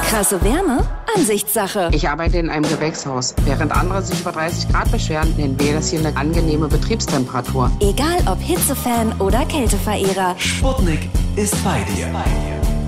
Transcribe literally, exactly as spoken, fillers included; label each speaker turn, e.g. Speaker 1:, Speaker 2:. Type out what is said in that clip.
Speaker 1: Krasse Wärme? Ansichtssache.
Speaker 2: Ich arbeite in einem Gewächshaus. Während andere sich über dreißig Grad beschweren, nennen wir das hier eine angenehme Betriebstemperatur.
Speaker 1: Egal ob Hitzefan oder Kälteverehrer.
Speaker 3: Sputnik ist bei dir.